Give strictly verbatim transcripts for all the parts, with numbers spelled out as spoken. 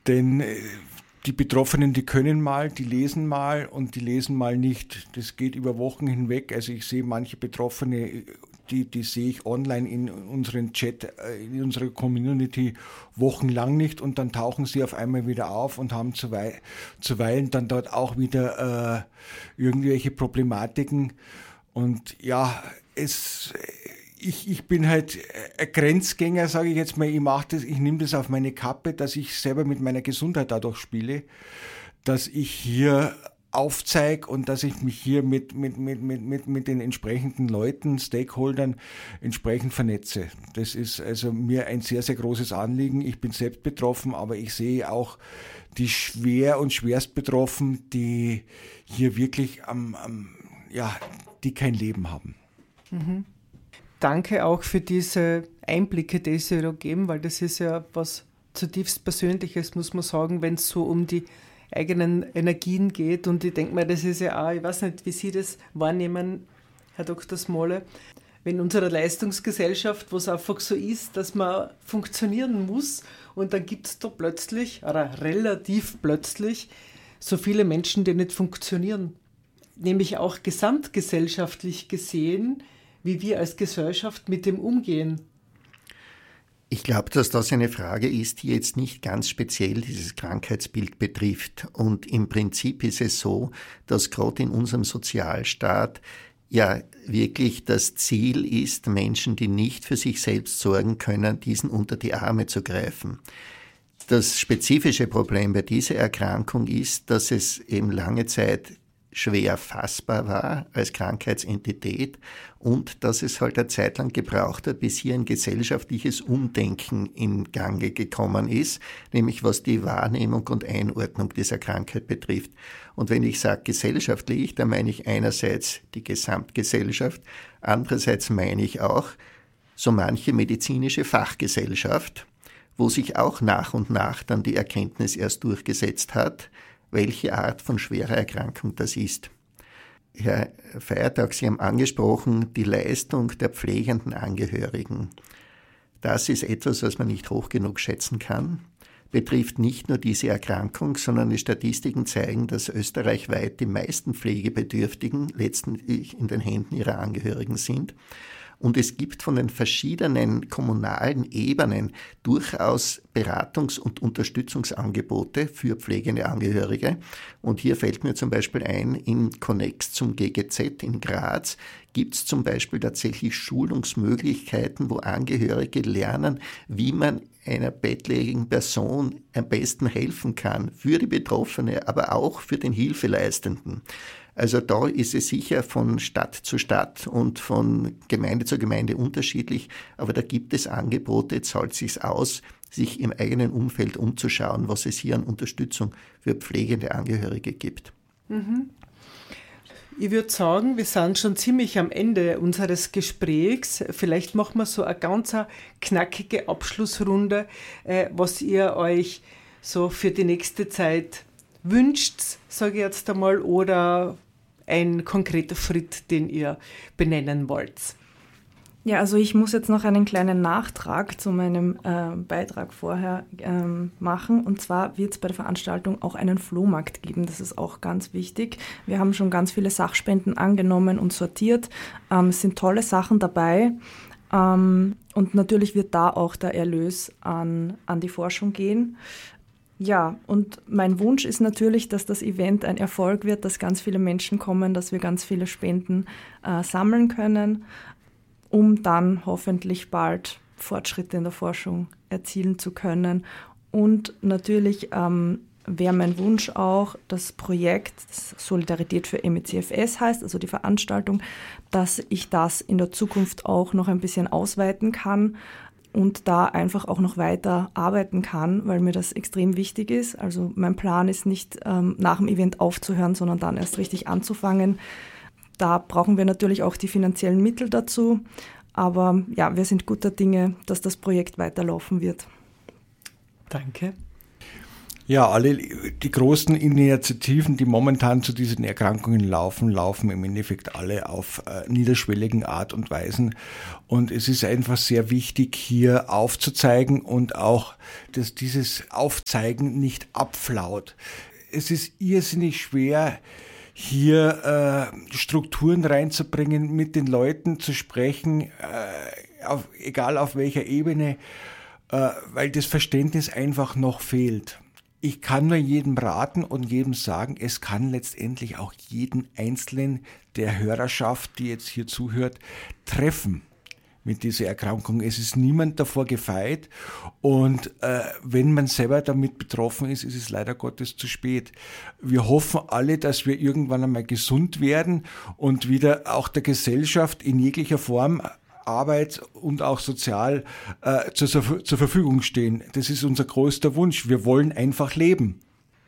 Denn die Betroffenen, die können mal, die lesen mal und die lesen mal nicht. Das geht über Wochen hinweg. Also ich sehe manche Betroffene, die, die sehe ich online in unseren Chat, in unserer Community wochenlang nicht und dann tauchen sie auf einmal wieder auf und haben zuweilen, zuweilen dann dort auch wieder äh, irgendwelche Problematiken. Und ja, es... Ich, ich bin halt ein Grenzgänger, sage ich jetzt mal, ich mache das, ich nehme das auf meine Kappe, dass ich selber mit meiner Gesundheit dadurch spiele, dass ich hier aufzeige und dass ich mich hier mit, mit, mit, mit, mit, mit den entsprechenden Leuten, Stakeholdern entsprechend vernetze. Das ist also mir ein sehr, sehr großes Anliegen. Ich bin selbst betroffen, aber ich sehe auch die schwer und schwerst betroffen, die hier wirklich am, am ja, die kein Leben haben. Mhm. Danke auch für diese Einblicke, die Sie da geben, weil das ist ja was zutiefst Persönliches, muss man sagen, wenn es so um die eigenen Energien geht. Und ich denke mal, das ist ja auch, ich weiß nicht, wie Sie das wahrnehmen, Herr Doktor Smolle, in unserer Leistungsgesellschaft, wo es einfach so ist, dass man funktionieren muss und dann gibt es da plötzlich, oder relativ plötzlich, so viele Menschen, die nicht funktionieren. Nämlich auch gesamtgesellschaftlich gesehen, wie wir als Gesellschaft mit dem umgehen. Ich glaube, dass das eine Frage ist, die jetzt nicht ganz speziell dieses Krankheitsbild betrifft. Und im Prinzip ist es so, dass gerade in unserem Sozialstaat ja wirklich das Ziel ist, Menschen, die nicht für sich selbst sorgen können, diesen unter die Arme zu greifen. Das spezifische Problem bei dieser Erkrankung ist, dass es eben lange Zeit schwer fassbar war als Krankheitsentität und dass es halt eine Zeit lang gebraucht hat, bis hier ein gesellschaftliches Umdenken in Gange gekommen ist, nämlich was die Wahrnehmung und Einordnung dieser Krankheit betrifft. Und wenn ich sage gesellschaftlich, dann meine ich einerseits die Gesamtgesellschaft, andererseits meine ich auch so manche medizinische Fachgesellschaft, wo sich auch nach und nach dann die Erkenntnis erst durchgesetzt hat, welche Art von schwerer Erkrankung das ist. Herr Feiertag, Sie haben angesprochen, die Leistung der pflegenden Angehörigen. Das ist etwas, was man nicht hoch genug schätzen kann. Betrifft nicht nur diese Erkrankung, sondern die Statistiken zeigen, dass österreichweit die meisten Pflegebedürftigen letztendlich in den Händen ihrer Angehörigen sind. Und es gibt von den verschiedenen kommunalen Ebenen durchaus Beratungs- und Unterstützungsangebote für pflegende Angehörige. Und hier fällt mir zum Beispiel ein, in Connex zum G G Z in Graz gibt es zum Beispiel tatsächlich Schulungsmöglichkeiten, wo Angehörige lernen, wie man einer bettlägerigen Person am besten helfen kann, für die Betroffene, aber auch für den Hilfeleistenden. Also da ist es sicher von Stadt zu Stadt und von Gemeinde zu Gemeinde unterschiedlich, aber da gibt es Angebote, zahlt es sich aus, sich im eigenen Umfeld umzuschauen, was es hier an Unterstützung für pflegende Angehörige gibt. Mhm. Ich würde sagen, wir sind schon ziemlich am Ende unseres Gesprächs. Vielleicht machen wir so eine ganz knackige Abschlussrunde, äh, was ihr euch so für die nächste Zeit wünscht, sage ich jetzt einmal, oder ein konkreter Schritt, den ihr benennen wollt. Ja, also ich muss jetzt noch einen kleinen Nachtrag zu meinem äh, Beitrag vorher ähm, machen. Und zwar wird es bei der Veranstaltung auch einen Flohmarkt geben. Das ist auch ganz wichtig. Wir haben schon ganz viele Sachspenden angenommen und sortiert. Ähm, es sind tolle Sachen dabei. Ähm, und natürlich wird da auch der Erlös an, an die Forschung gehen. Ja, und mein Wunsch ist natürlich, dass das Event ein Erfolg wird, dass ganz viele Menschen kommen, dass wir ganz viele Spenden äh, sammeln können, um dann hoffentlich bald Fortschritte in der Forschung erzielen zu können. Und natürlich ähm, wäre mein Wunsch auch, das Projekt das Solidarität für M E C F S heißt, also die Veranstaltung, dass ich das in der Zukunft auch noch ein bisschen ausweiten kann und da einfach auch noch weiter arbeiten kann, weil mir das extrem wichtig ist. Also mein Plan ist nicht, ähm, nach dem Event aufzuhören, sondern dann erst richtig anzufangen. Da brauchen wir natürlich auch die finanziellen Mittel dazu. Aber ja, wir sind guter Dinge, dass das Projekt weiterlaufen wird. Danke. Ja, alle die großen Initiativen, die momentan zu diesen Erkrankungen laufen, laufen im Endeffekt alle auf äh, niederschwelligen Art und Weisen. Und es ist einfach sehr wichtig, hier aufzuzeigen und auch, dass dieses Aufzeigen nicht abflaut. Es ist irrsinnig schwer, hier äh, Strukturen reinzubringen, mit den Leuten zu sprechen, äh, auf, egal auf welcher Ebene, äh, weil das Verständnis einfach noch fehlt. Ich kann nur jedem raten und jedem sagen, es kann letztendlich auch jeden Einzelnen der Hörerschaft, die jetzt hier zuhört, treffen mit dieser Erkrankung. Es ist niemand davor gefeit und äh, wenn man selber damit betroffen ist, ist es leider Gottes zu spät. Wir hoffen alle, dass wir irgendwann einmal gesund werden und wieder auch der Gesellschaft in jeglicher Form Arbeit und auch sozial äh, zur, zur Verfügung stehen. Das ist unser größter Wunsch. Wir wollen einfach leben.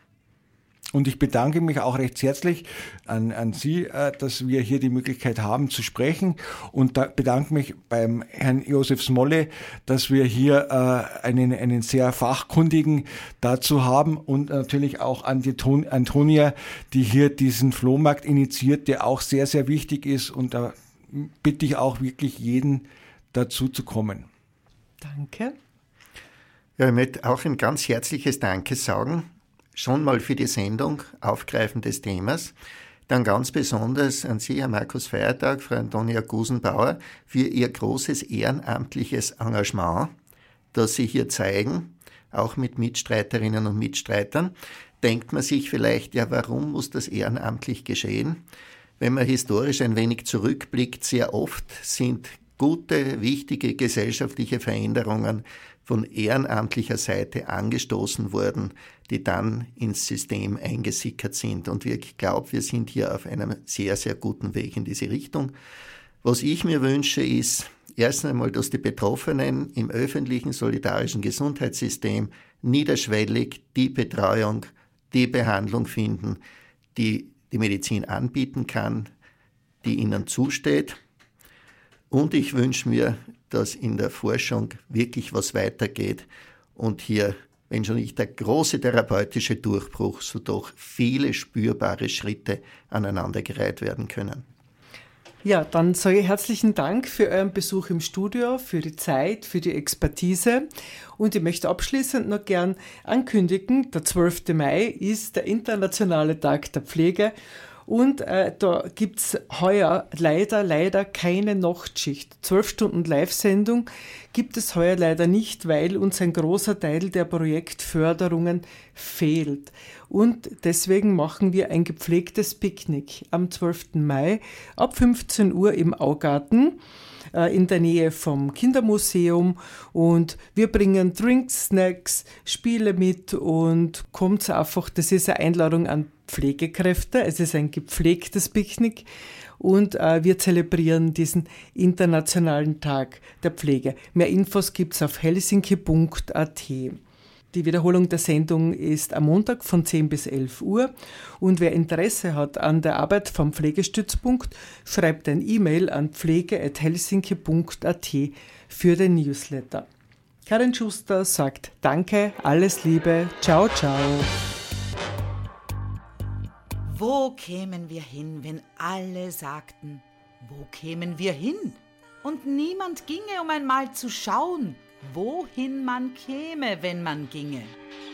Und ich bedanke mich auch recht herzlich an, an Sie, äh, dass wir hier die Möglichkeit haben zu sprechen und da bedanke mich beim Herrn Josef Smolle, dass wir hier äh, einen, einen sehr Fachkundigen dazu haben und natürlich auch an die Ton, Antonia, die hier diesen Flohmarkt initiiert, der auch sehr, sehr wichtig ist und da bitte ich auch wirklich jeden dazu zu kommen. Danke. Ja, ich möchte auch ein ganz herzliches Danke sagen, schon mal für die Sendung Aufgreifen des Themas, dann ganz besonders an Sie, Herr Markus Feiertag, Frau Antonia Gusenbauer, für Ihr großes ehrenamtliches Engagement, das Sie hier zeigen, auch mit Mitstreiterinnen und Mitstreitern. Denkt man sich vielleicht, ja, warum muss das ehrenamtlich geschehen? Wenn man historisch ein wenig zurückblickt, sehr oft sind gute, wichtige gesellschaftliche Veränderungen von ehrenamtlicher Seite angestoßen worden, die dann ins System eingesickert sind. Und ich glaube, wir sind hier auf einem sehr, sehr guten Weg in diese Richtung. Was ich mir wünsche, ist erst einmal, dass die Betroffenen im öffentlichen solidarischen Gesundheitssystem niederschwellig die Betreuung, die Behandlung finden, die die Medizin anbieten kann, die ihnen zusteht. Und ich wünsche mir, dass in der Forschung wirklich was weitergeht und hier, wenn schon nicht der große therapeutische Durchbruch, so doch viele spürbare Schritte aneinandergereiht werden können. Ja, dann sage ich herzlichen Dank für euren Besuch im Studio, für die Zeit, für die Expertise. Und ich möchte abschließend noch gern ankündigen, der zwölfte Mai ist der internationale Tag der Pflege. Und äh, da gibt's heuer leider, leider keine Nachtschicht. Zwölf Stunden Live-Sendung gibt es heuer leider nicht, weil uns ein großer Teil der Projektförderungen fehlt. Und deswegen machen wir ein gepflegtes Picknick am zwölften Mai ab fünfzehn Uhr im Augarten äh, in der Nähe vom Kindermuseum. Und wir bringen Drinks, Snacks, Spiele mit und kommt einfach, das ist eine Einladung an Pflegekräfte. Es ist ein gepflegtes Picknick und äh, wir zelebrieren diesen internationalen Tag der Pflege. Mehr Infos gibt's auf helsinki punkt a t. Die Wiederholung der Sendung ist am Montag von zehn bis elf Uhr und wer Interesse hat an der Arbeit vom Pflegestützpunkt, schreibt ein E-Mail an pflege at helsinki punkt a t für den Newsletter. Karin Schuster sagt Danke, alles Liebe, ciao, ciao. Wo kämen wir hin, wenn alle sagten, wo kämen wir hin? Und niemand ginge, um einmal zu schauen, wohin man käme, wenn man ginge.